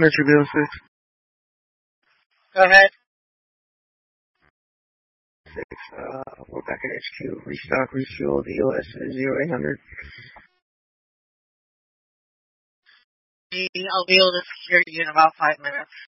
Metro Bill 6. Go ahead. 6, we're back at HQ. Restock, refuel, the EOS 0800. I'll be able to secure you in about 5 minutes.